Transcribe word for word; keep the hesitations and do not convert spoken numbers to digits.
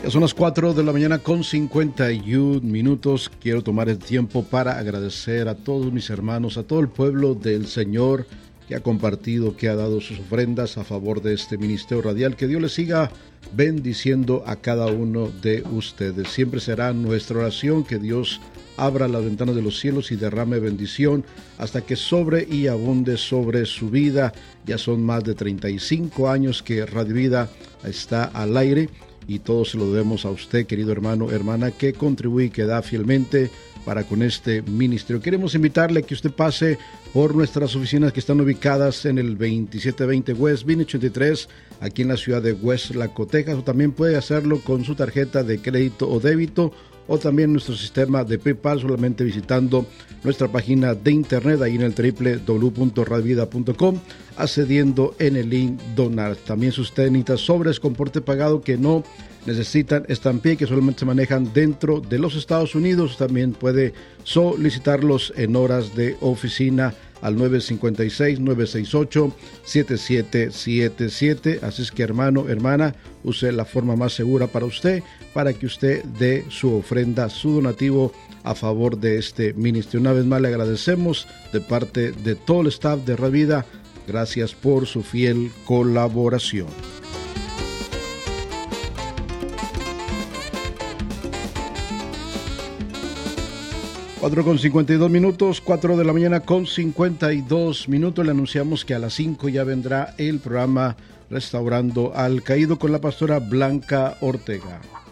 Ya son las cuatro de la mañana con cincuenta y un minutos. Quiero tomar el tiempo para agradecer a todos mis hermanos, a todo el pueblo del Señor que ha compartido, que ha dado sus ofrendas a favor de este ministerio radial. Que Dios les siga bendiciendo a cada uno de ustedes. Siempre será nuestra oración que Dios abra las ventanas de los cielos y derrame bendición hasta que sobre y abunde sobre su vida. Ya son más de treinta y cinco años que Radio Vida está al aire y todo se lo debemos a usted, querido hermano, hermana, que contribuye y que da fielmente para con este ministerio. Queremos invitarle a que usted pase por nuestras oficinas que están ubicadas en el veintisiete veinte West Vine ochenta y tres, aquí en la ciudad de Westlaco, Texas, o también puede hacerlo con su tarjeta de crédito o débito, o también nuestro sistema de PayPal, solamente visitando nuestra página de internet, ahí en el doble u doble u doble u punto radio vida punto com, accediendo en el link donar. También si usted necesita sobres con porte pagado que no necesitan estampilla, que solamente se manejan dentro de los Estados Unidos, también puede solicitarlos en horas de oficina al nueve cinco seis, nueve seis ocho, siete siete siete siete. Así es que, hermano, hermana, use la forma más segura para usted, para que usted dé su ofrenda, su donativo a favor de este ministerio. Una vez más le agradecemos de parte de todo el staff de Radio Vida. Gracias por su fiel colaboración. cuatro con cincuenta y dos minutos, cuatro de la mañana con cincuenta y dos minutos. Le anunciamos que a las cinco ya vendrá el programa Restaurando al Caído con la pastora Blanca Ortega.